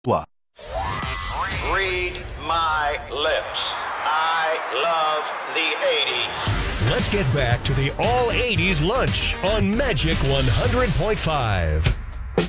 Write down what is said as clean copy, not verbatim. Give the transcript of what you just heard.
blah. Read my lips. I love the 80s. Let's get back to the All 80s Lunch on Magic 100.5.